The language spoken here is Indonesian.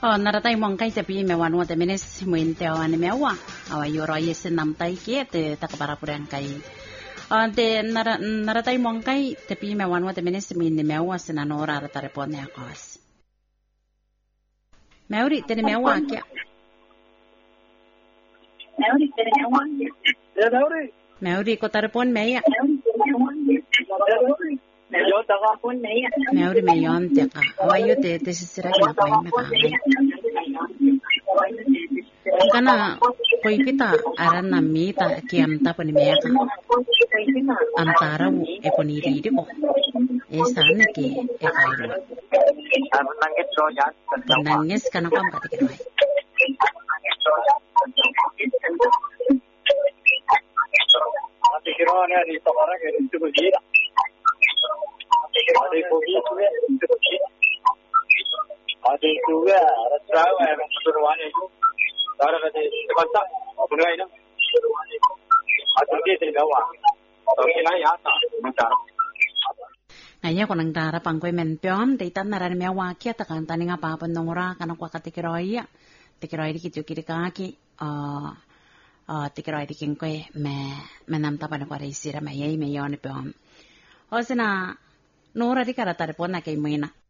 naratay mong kay sabi me wan wate menes muinte wan mewa awa yoro yes namtai ke te takaparapuran kay te naratay mong kay sabi me wan wate menes min mewa sinanora ratarepon ya kos meuri te mewa kya meuri ko tarepon meya meuri meyon te ka awayo te sisira na koy me ka kana koy kita aran namita kiam ta poni meya ka antara wu e poni ridi ko sana ki e kairo nangis kana kam katikiroi Ngaya ko nang dara pang koy menpiom deitan naran me wakia takan tani nga papan nongora kana kwa katikiroi tikiroi dikitu kirikaki tikiroi dikin koy menam tapan ko reisira me yon piom osina nora di kara tarepon na kay moina